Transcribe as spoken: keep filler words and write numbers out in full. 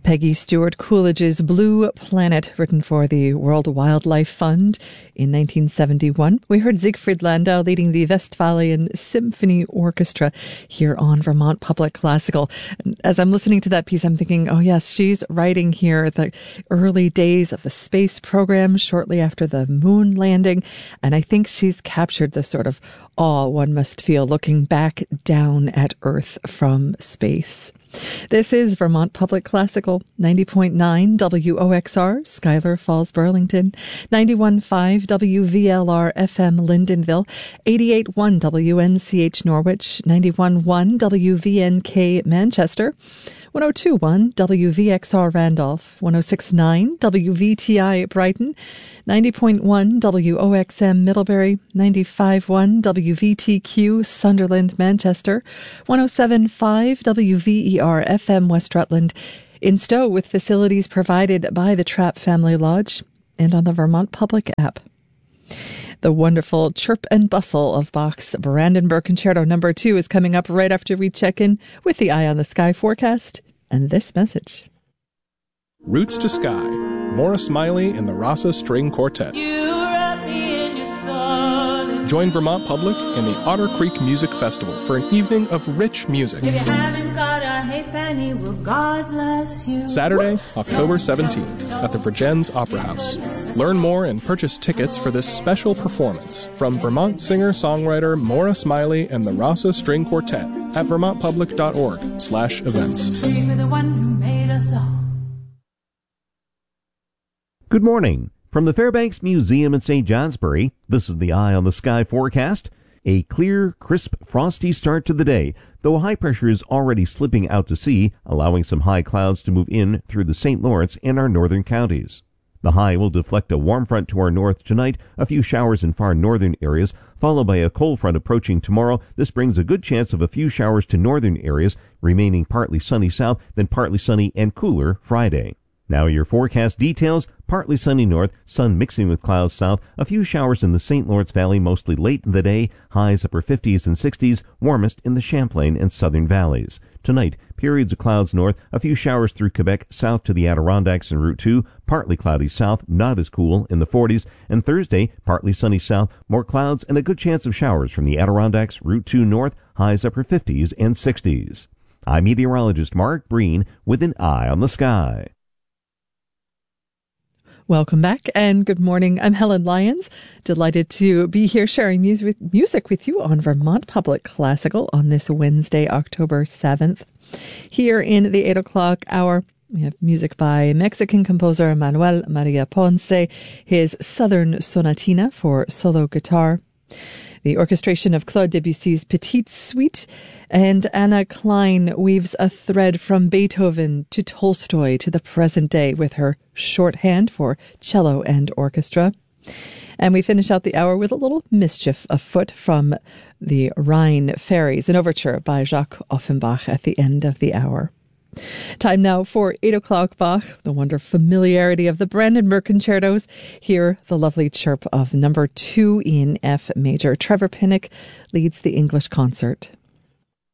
Peggy Stewart Coolidge's Blue Planet, written for the World Wildlife Fund in nineteen seventy-one. We heard Siegfried Landau leading the Westphalian Symphony Orchestra here on Vermont Public Classical. And as I'm listening to that piece, I'm thinking, oh yes, she's writing here the early days of the space program shortly after the moon landing. And I think she's captured the sort of awe one must feel looking back down at Earth from space. This is Vermont Public Classical, ninety point nine W O X R, Schuyler Falls, Burlington, ninety-one point five W V L R F M, Lyndonville, eighty-eight point one W N C H, Norwich, ninety-one point one W V N K, Manchester, one oh two point one W V X R, Randolph, one oh six point nine W V T I, Brighton, ninety point one W O X M, Middlebury, ninety-five point one W V T Q, Sunderland, Manchester, one oh seven point five W V E R F M, West Rutland, in Stowe with facilities provided by the Trapp Family Lodge, and on the Vermont Public app. The wonderful chirp and bustle of Bach's Brandenburg Concerto number two is coming up right after we check in with the Eye on the Sky forecast and this message. Roots to Sky, Maura Smiley and the Rasa String Quartet. Join Vermont Public and the Otter Creek Music Festival for an evening of rich music. If you haven't got a halfpenny, well, God bless you. Saturday, October seventeenth, at the Virgins Opera House. Learn more and purchase tickets for this special performance from Vermont singer-songwriter Maura Smiley and the Rasa String Quartet at vermontpublic.org slash events. Good morning. From the Fairbanks Museum in Saint Johnsbury, this is the Eye on the Sky forecast. A clear, crisp, frosty start to the day, though high pressure is already slipping out to sea, allowing some high clouds to move in through the Saint Lawrence and our northern counties. The high will deflect a warm front to our north tonight, a few showers in far northern areas, followed by a cold front approaching tomorrow. This brings a good chance of a few showers to northern areas, remaining partly sunny south, then partly sunny and cooler Friday. Now your forecast details: partly sunny north, sun mixing with clouds south, a few showers in the Saint Lawrence Valley mostly late in the day, highs upper fifties and sixties, warmest in the Champlain and southern valleys. Tonight, periods of clouds north, a few showers through Quebec south to the Adirondacks and Route two, partly cloudy south, not as cool, in the forties, and Thursday, partly sunny south, more clouds and a good chance of showers from the Adirondacks, Route two north, highs upper fifties and sixties. I'm meteorologist Mark Breen with an Eye on the Sky. Welcome back and good morning. I'm Helen Lyons, delighted to be here sharing music with, music with you on Vermont Public Classical on this Wednesday, October seventh. Here in the eight o'clock hour, we have music by Mexican composer Manuel Maria Ponce, his Southern Sonatina for solo guitar, the orchestration of Claude Debussy's Petite Suite, and Anna Klein weaves a thread from Beethoven to Tolstoy to the present day with her shorthand for cello and orchestra. And we finish out the hour with a little mischief afoot from the Rhine Fairies, an overture by Jacques Offenbach at the end of the hour. Time now for eight o'clock Bach, the wonder familiarity of the Brandenburg Concertos. Hear the lovely chirp of number two in F major. Trevor Pinnock leads the English concert.